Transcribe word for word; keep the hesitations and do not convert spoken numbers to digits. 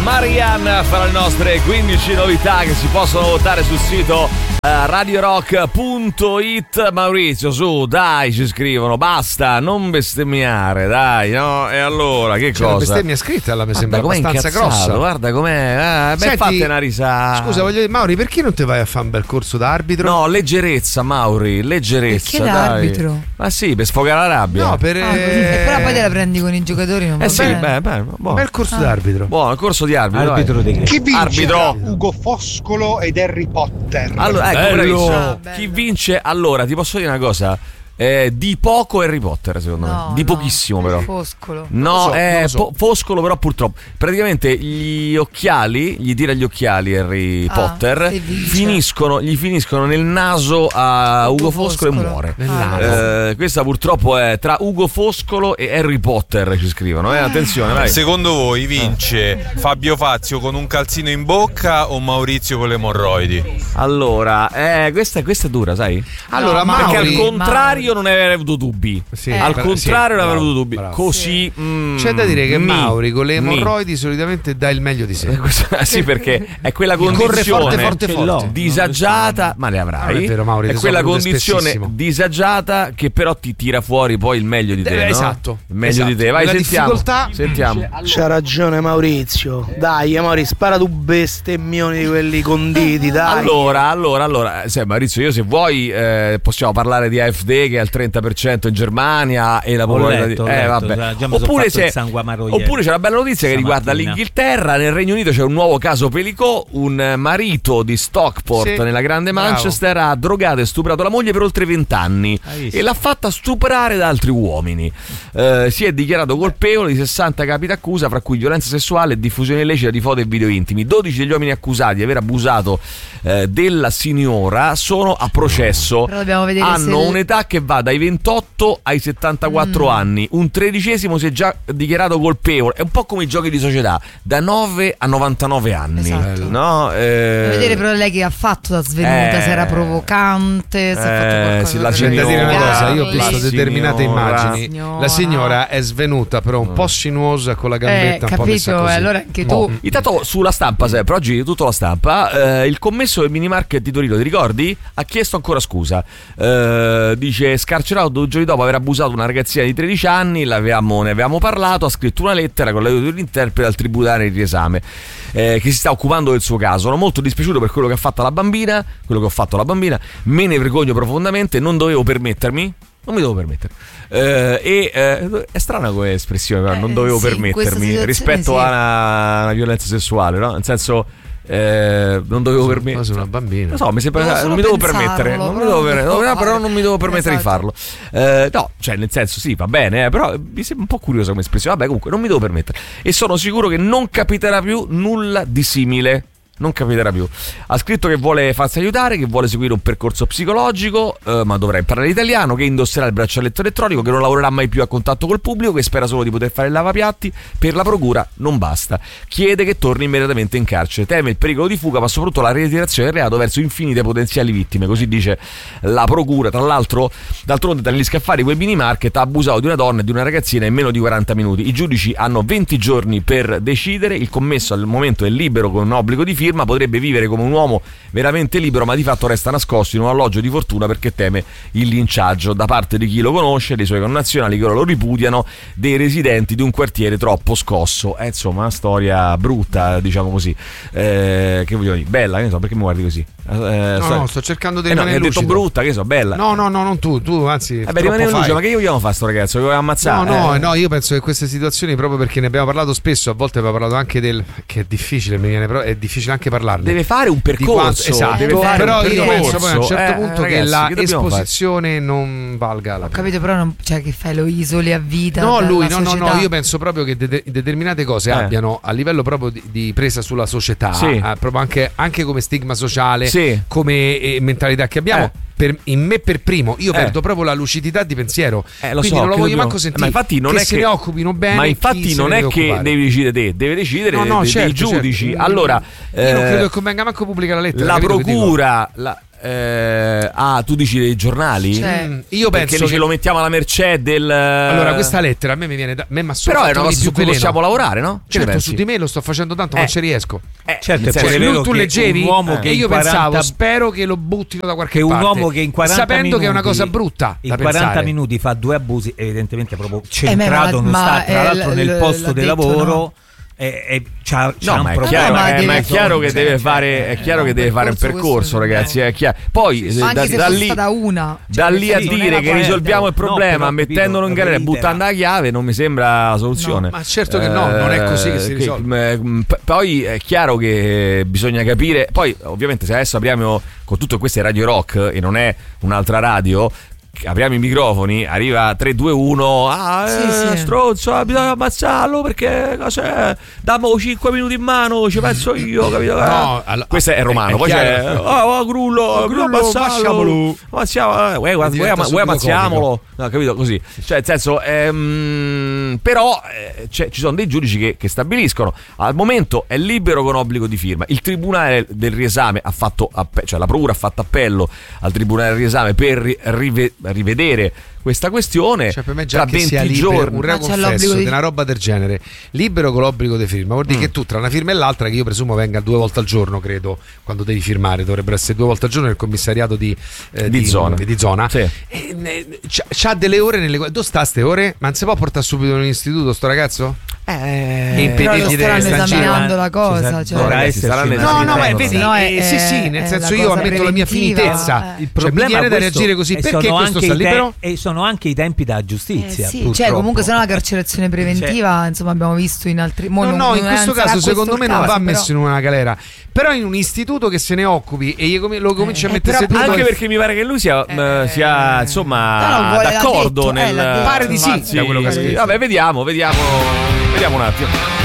Marianne farà le nostre quindici novità che si possono votare sul sito uh, radio rock punto it. Maurizio, su, dai, ci scrivono, basta, non bestemmiare, dai, no? E allora, che C'è cosa? La bestemmia scritta, la mi sembra com'è abbastanza incazzato, grossa. guarda com'è, eh, beh, Senti, fate una risata. Scusa, voglio dire, Mauri, perché non ti vai a fare un bel corso da arbitro? No, leggerezza, Mauri, leggerezza. Perché dai. l'arbitro? Ma sì, per sfogare la rabbia. No, per... Ah, così. E però poi te la prendi con i giocatori, non va Eh sì, bene. beh, beh, un buono. bel corso Ah. d'arbitro. Buono, il corso di arbitro. Arbitro dai. di che? Chi vince? Arbitro. Ugo Foscolo ed Harry Potter. Allora, ecco, Bello. bravissimo. Ah, bello. Chi vince? Allora, ti posso dire una cosa. Eh, di poco Harry Potter, secondo No, me. Di no. pochissimo, però. Foscolo. No, Non lo so, è non lo so. po- Foscolo, però purtroppo. Praticamente gli occhiali, gli tira gli occhiali Harry Ah, Potter, e vince. finiscono, gli finiscono nel naso a Ugo, Ugo Foscolo, Foscolo. e muore. Ah, Eh, questa purtroppo è tra Ugo Foscolo e Harry Potter, ci scrivono. Eh, attenzione, vai. Secondo voi vince Fabio Fazio con un calzino in bocca o Maurizio con le emorroidi? Allora, eh, questa, questa è dura, sai? Allora, No, Perché Mauri... al contrario non avrei avuto dubbi. Sì, Eh. Al per- contrario sì, non avrei bravo, avuto dubbi. bravo. Così mm, C'è da dire che mi, Mauri con le mi. emorroidi solitamente dà il meglio di sé. Eh, questo- sì, perché è quella Corre condizione forte, forte, forte. disagiata, ma le Non avrai. è vero, Mauri, è te quella sono venute condizione spessissimo. disagiata che però ti tira fuori poi il meglio di te. Eh, no? esatto, Il meglio esatto. di te. Vai, La sentiamo. difficoltà- Sentiamo. C'ha ragione Maurizio. Dai, Mauri, spara tu bestemmioni di quelli conditi, dai. Allora, allora, allora, eh, sai, Maurizio, io se vuoi eh, possiamo parlare di A F D che è al trenta per cento in Germania e la Ho popolarità letto, ho di... eh, letto, vabbè. già- già mi sono Oppure, fatto se... il sangue amaro ieri. Oppure c'è una bella notizia che riguarda Stamattina. l'Inghilterra. Nel Regno Unito c'è un nuovo caso Pelicò. Un marito di Stockport Sì, nella grande bravo. Manchester ha drogato e stuprato la moglie per oltre vent'anni Hai visto? e l'ha fatta stuprare da altri uomini. Eh, si è dichiarato colpevole di sessanta capi d'accusa, fra cui violenza sessuale e diffusione illecita di foto e video intimi. dodici degli uomini accusati di aver abusato eh, della signora sono a processo. Però dobbiamo vedere Hanno se- un'età che va dai ventotto ai settantaquattro Mm. anni. Un tredicesimo si è già dichiarato colpevole. È un po' come i giochi di società, da nove a novantanove anni. Esatto. No? Eh, Dobbiamo vedere però lei che ha fatto da svenuta, eh, se era provocante, se ha fatto eh, qualcosa sì, la per C'è da dire una signora, cosa, io ho Lei- visto la determinate signora. immagini. Signora. La signora è svenuta, però un po' sinuosa, con la Eh, gambetta un po' messa capito, così. e allora anche Oh. tu. Intanto sulla stampa, sempre oggi tutta la stampa, eh, il commesso del minimarket di Torino, ti ricordi? Ha chiesto ancora scusa. Eh, dice scarcerato due giorni dopo aver abusato una ragazzina di tredici anni, l'avevamo, ne avevamo parlato, ha scritto una lettera con l'aiuto dell'interprete al tribunale di riesame eh, che si sta occupando del suo caso. Sono molto dispiaciuto per quello che ha fatto la bambina, quello che ho fatto alla bambina, me ne vergogno profondamente, non dovevo permettermi. Non mi devo permettere. Eh, e eh, è strana come espressione, però, Eh, non dovevo sì, in questa permettermi situazione rispetto sì. a una, una violenza sessuale, no? Nel senso, eh, non dovevo Quasi permettere. una bambina. Non so, mi sembra, Devo non solo mi devo pensarlo, permettere, non mi però devo non per- devo no, fare. però non mi devo permettere Esatto. di farlo. Eh, no, cioè nel senso sì, va bene, eh, però mi sembra un po' curiosa come espressione. Vabbè, comunque non mi devo permettere. E sono sicuro che non capiterà più nulla di simile. Non capiterà più. Ha scritto che vuole farsi aiutare, che vuole seguire un percorso psicologico, eh, ma dovrà imparare l'italiano, che indosserà il braccialetto elettronico, che non lavorerà mai più a contatto col pubblico, che spera solo di poter fare il lavapiatti. Per la procura non basta. Chiede che torni immediatamente in carcere. Teme il pericolo di fuga, ma soprattutto la reiterazione del reato verso infinite potenziali vittime. Così dice la procura. Tra l'altro, d'altronde, dagli scaffali quel mini market ha abusato di una donna e di una ragazzina in meno di quaranta minuti. I giudici hanno venti giorni per decidere. Il commesso al momento è libero con un obbligo di firma, potrebbe vivere come un uomo veramente libero, ma di fatto resta nascosto in un alloggio di fortuna perché teme il linciaggio da parte di chi lo conosce, dei suoi connazionali che lo ripudiano, dei residenti di un quartiere troppo scosso. È insomma una storia brutta, diciamo così. Eh, che voglio dire, bella, che ne so, perché mi guardi così? Eh, No, sto- no, sto cercando di eh no, mi rimanere ha detto lucido. brutta, che so, bella. No, no, no, non tu, tu anzi. Vabbè, troppo rimane fai. lucido, ma che io vogliamo fare sto ragazzo? Che vogliamo ammazzare? No, no, Eh. no, io penso che queste situazioni, proprio perché ne abbiamo parlato spesso, a volte abbiamo parlato anche del che è difficile, mi viene, però è difficile anche parlarne. Deve fare un Di quanto- percorso, esatto, deve fare però un io percorso. penso poi a un certo Eh, punto ragazzi, che la che dobbiamo fare? esposizione non valga la Ho pena. capito, però non, cioè che fai, lo isoli a vita. No, dalla lui, no, no, no, società. io penso proprio che de- determinate cose Eh. abbiano a livello proprio di, di presa sulla società, Sì. eh, proprio anche, anche come stigma sociale, Sì. come eh, mentalità che abbiamo. Eh. Per, in me per primo, io Eh. perdo proprio la lucidità di pensiero. Eh, lo Quindi so, non lo che voglio dobbiamo- manco sentire. Ma infatti non che è se che ne occupino bene. Ma chi infatti se non ne è deve che occupare. devi decidere te, deve decidere No, no, dei, certo, dei giudici. certo. Allora, Io non eh, credo che convenga manco pubblicare la lettera. la capito che dico? procura, la, Eh, ah, tu dici dei giornali? Cioè, Mm, io Perché penso dici che lo mettiamo alla mercè del. allora questa lettera a me mi viene da me ma Però è una cosa su cui possiamo lavorare, no? Che ne Certo, pensi? su di me lo sto facendo tanto, Eh. non ci riesco. Eh, Certo, nel è senso- pure Cioè, vero lui, tu che leggevi un uomo eh, che e io in quaranta pensavo spero che lo buttino da qualche che un parte, uomo che in quaranta sapendo minuti, che è una cosa brutta in da quaranta pensare. minuti fa due abusi, evidentemente proprio ma- centrato non ma sta tra è l'altro l- nel l- posto l'ha di detto, lavoro no? e, e c'ha, c'ha No, un ma è problema. chiaro, ma eh, deve- ma è chiaro che cioè, deve fare, è chiaro no, che deve fare un percorso percorso, questo ragazzi. È chiaro. Poi Ma da, anche se da fosse lì, stata una, da cioè, lì a nel senso, dire non che era risolviamo il corretto. problema No, però, mettendolo in capito, galera e buttando la chiave non mi sembra la soluzione. No, ma certo che no, non è così che si risolve. Eh, m- p- poi è chiaro che bisogna capire. Poi, ovviamente, se adesso apriamo con tutte queste Radio Rock e non è un'altra radio. Apriamo i microfoni, arriva tre due uno, ah, Sì, eh, sì. stronzo, bisogna ammazzarlo perché cos'è? Dammo cinque minuti in mano, ci penso io, capito? No, allo- questo è romano, è- è poi c'è chiaro. oh, oh, Grullo, Oh, Grullo, Grullo, ammazzarlo, ammazzamolo. ammazziamo, eh, uè, uè, Diventa uè, subito ammazziamolo, no, capito? Così, cioè, nel senso, ehm, però eh, c'è- ci sono dei giudici che, che stabiliscono. Al momento è libero con obbligo di firma. Il tribunale del riesame ha fatto, appe- cioè la procura ha fatto appello al tribunale del riesame per ri- rive- rivedere questa questione. Cioè, per me già tra che sia venti libero, giorni. un reo Ma c'è confesso l'obbligo di di- una roba del genere, libero con l'obbligo di firma, vuol dire Mm. che tu tra una firma e l'altra, che io presumo venga due volte al giorno, credo, quando devi firmare, dovrebbero essere due volte al giorno nel commissariato di, eh, Di zona. di zona. Sì. E, eh, c'ha, c'ha delle ore nelle quali dove sta ste ore? Ma non si può portare subito in un istituto sto ragazzo? Eh, E però lo impedirgli di staranno stare in giro, esaminando eh. la Ci cosa, sa- cioè. dovrà Ragazzi, esserci saranno una- No, no, ma Sì, vedi, no, eh, è- sì, sì, nel è senso la io cosa ammetto la mia preventiva, finitezza. eh. Il Cioè, mi problema viene da questo- reagire così, e perché sono questo anche sta i te- libero? e sono anche i tempi da Eh giustizia, sì, purtroppo. cioè comunque se no la carcerazione preventiva insomma abbiamo visto in altri mo No, non- no, in non è- questo sarà caso questo secondo il me non caso, va però- messo in una galera, però in un istituto che se ne occupi e gli com- lo cominci a Eh, mettere però seduto. Anche perché mi pare che lui sia, Eh, sia insomma no, no, vuole- l'ha d'accordo detto, nel eh, l'ha detto. Pare di sì, Sì, da quello che ha sì. scritto. Vabbè, vediamo, vediamo, vediamo un attimo.